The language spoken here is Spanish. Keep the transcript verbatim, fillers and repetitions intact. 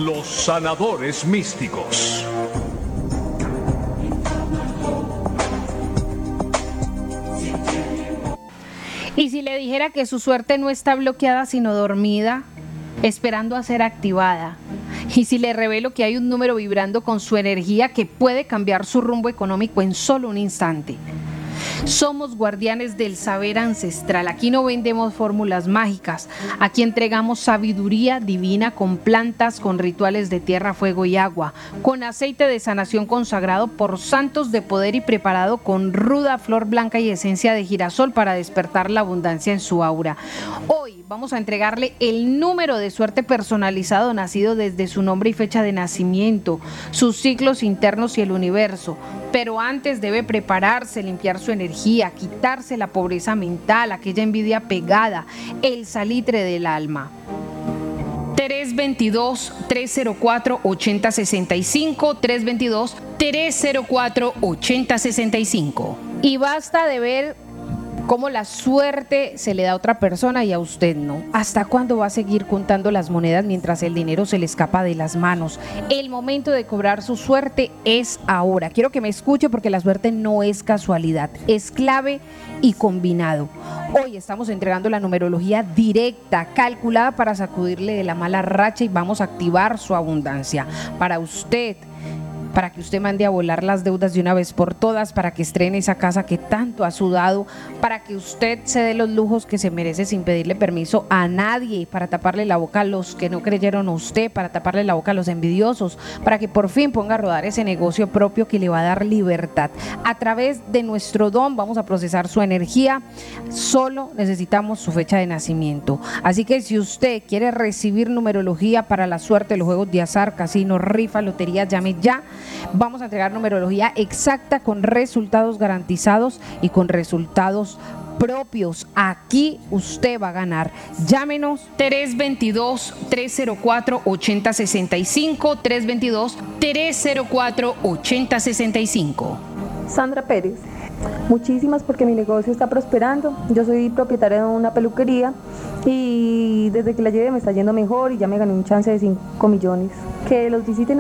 los sanadores místicos. Y si le dijera que su suerte no está bloqueada sino dormida, esperando a ser activada. Y si le revelo que hay un número vibrando con su energía que puede cambiar su rumbo económico en solo un instante. Somos guardianes del saber ancestral. Aquí no vendemos fórmulas mágicas. Aquí entregamos sabiduría divina con plantas, con rituales de tierra, fuego y agua, con aceite de sanación consagrado por santos de poder y preparado con ruda flor blanca y esencia de girasol para despertar la abundancia en su aura. Hoy vamos a entregarle el número de suerte personalizado nacido desde su nombre y fecha de nacimiento, sus ciclos internos y el universo. Pero antes debe prepararse, limpiar su energía, quitarse la pobreza mental, aquella envidia pegada, el salitre del alma. tres veintidós, tres cero cuatro, ochenta sesenta y cinco, tres veintidós, tres cero cuatro, ochenta sesenta y cinco. Y basta de ver cómo la suerte se le da a otra persona y a usted no. ¿Hasta cuándo va a seguir contando las monedas mientras el dinero se le escapa de las manos? El momento de cobrar su suerte es ahora. Quiero que me escuche porque la suerte no es casualidad, es clave y combinado. Hoy estamos entregando la numerología directa, calculada para sacudirle de la mala racha y vamos a activar su abundancia. Para usted, para que usted mande a volar las deudas de una vez por todas, para que estrene esa casa que tanto ha sudado, para que usted se dé los lujos que se merece sin pedirle permiso a nadie, para taparle la boca a los que no creyeron a usted, para taparle la boca a los envidiosos, para que por fin ponga a rodar ese negocio propio que le va a dar libertad. A través de nuestro don vamos a procesar su energía, solo necesitamos su fecha de nacimiento. Así que si usted quiere recibir numerología para la suerte, los juegos de azar, casino, rifa, lotería, llame ya. Vamos a entregar numerología exacta con resultados garantizados y con resultados propios. Aquí usted va a ganar. Llámenos tres veintidós, tres cero cuatro, ochenta sesenta y cinco, tres veintidós, tres cero cuatro, ochenta sesenta y cinco. Sandra Pérez. Muchísimas, porque mi negocio está prosperando. Yo soy propietaria de una peluquería y desde que la llevé me está yendo mejor y ya me gané un chance de cinco millones. Que los visiten.